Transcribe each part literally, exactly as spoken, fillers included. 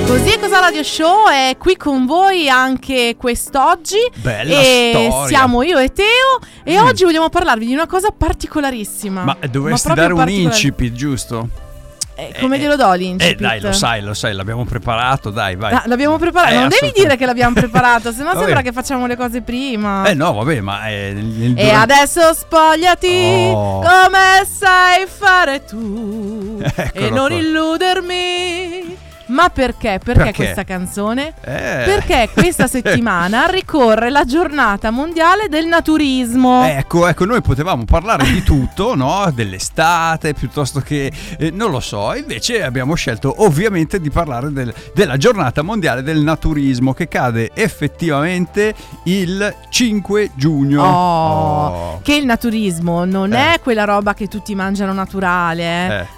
Così Cosa Radio Show è qui con voi anche quest'oggi. Bella e storia. Siamo io e Teo e mm. oggi vogliamo parlarvi di una cosa particolarissima. Ma dovresti Ma dare un particolar- incipit, giusto? Eh, come glielo do l'incipit? Eh dai, lo sai, lo sai, l'abbiamo preparato, dai, vai. Ah, l'abbiamo preparato, Eh, non devi dire che l'abbiamo preparato, sennò Vabbè. sembra che facciamo le cose prima. Eh no, vabbè, ma è nel E adesso spogliati Oh. come sai fare tu Eccolo e non qua. illudermi. Ma perché? Perché, Perché? questa canzone? Eh. Perché questa settimana ricorre la giornata mondiale del naturismo. Ecco, ecco, noi potevamo parlare di tutto, no? Dell'estate, piuttosto che, eh, non lo so, invece abbiamo scelto ovviamente di parlare del- della giornata mondiale del naturismo che cade effettivamente il cinque giugno. Oh, Oh. che il naturismo non Eh. è quella roba che tutti mangiano naturale, eh? Eh.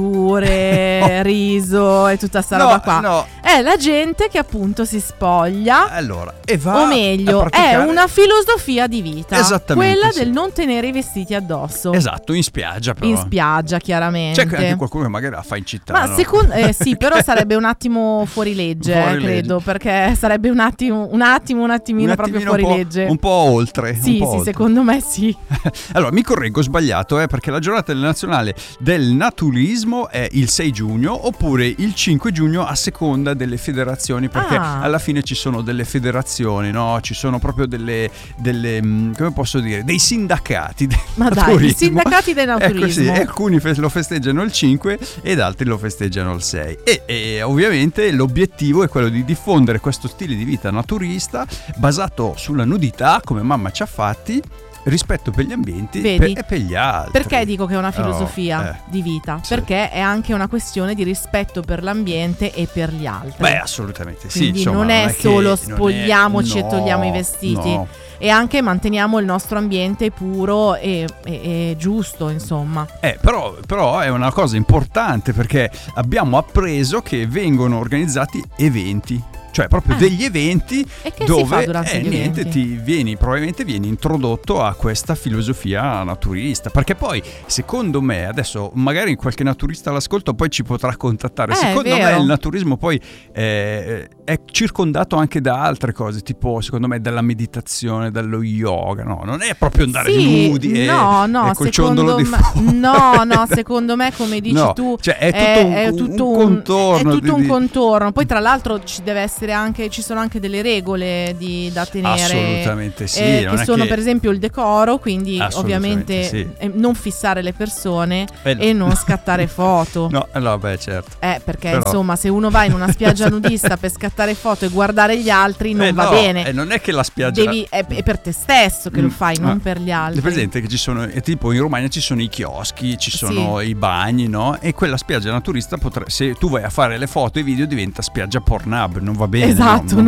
Verdure, No. riso e tutta sta No, roba qua. no. È la gente che appunto si spoglia. Allora, e va O meglio, a è praticare- una filosofia di vita. Esattamente, Quella sì. del non tenere i vestiti addosso. Esatto, in spiaggia però. In spiaggia, chiaramente. C'è anche qualcuno che magari la fa in città. Ma no? secondo eh, sì, però sarebbe un attimo fuori legge, Fuori eh, legge. credo, perché sarebbe un attimo, un attimo, un attimino, Un proprio attimino fuori un po', legge. un po' oltre. Sì, un po' sì, oltre. secondo me sì. Allora, mi correggo, ho sbagliato, eh, perché la giornata nazionale del naturismo è il sei giugno oppure il cinque giugno a seconda delle federazioni, perché Ah. alla fine ci sono delle federazioni, no? Ci sono proprio delle, delle mh, come posso dire, dei sindacati del Ma dai, naturismo. i sindacati del Ecco, sì, naturismo. e alcuni fe- lo festeggiano il cinque ed altri lo festeggiano il sei. E, e ovviamente l'obiettivo è quello di diffondere questo stile di vita naturista basato sulla nudità, come mamma ci ha fatti, rispetto per gli ambienti Vedi? per- e per gli altri. Perché dico che è una filosofia Oh, eh. di vita? Sì. Perché è anche una questione di rispetto per l'ambiente e per gli altri. Beh, assolutamente sì. Quindi insomma, non è che- solo non è- spogliamoci e no, togliamo i vestiti. no. E anche manteniamo il nostro ambiente puro e, e- e giusto, insomma. Eh, però, però è una cosa importante perché abbiamo appreso che vengono organizzati eventi. Cioè proprio Ah. degli eventi E che si dove fa durante eh, gli niente, eventi? ti vieni, probabilmente vieni introdotto a questa filosofia naturista. Perché poi, secondo me, adesso magari qualche naturista all'ascolto poi ci potrà contattare. Eh, è secondo me vero. il naturismo poi eh, è circondato anche da altre cose, tipo secondo me dalla meditazione, dallo yoga. No, non è proprio andare Sì, nudi e, no, no, e col secondo ciondolo di me, fuoco. no, no, secondo me, come dici No, tu, cioè è tutto un- un contorno è tutto di- un contorno. Poi tra l'altro ci deve essere anche, ci sono anche delle regole di, da tenere. Assolutamente sì, eh, non che è sono che- per esempio il decoro, quindi Assolutamente ovviamente sì. eh, non fissare le persone Eh, no. e non scattare foto. No, no, beh, certo. Eh, perché Però- insomma, se uno va in una spiaggia nudista per scattare foto e guardare gli altri non Eh, va no, bene. eh, non è che la spiaggia Devi, è, è per te stesso che lo Mm, fai, ah, non per gli altri. È presente che ci sono, è tipo in Romagna ci sono i chioschi, ci sono i bagni, no? E quella spiaggia naturista, potre- se tu vai a fare le foto e i video diventa spiaggia Pornhub, non va bene. Esatto, no?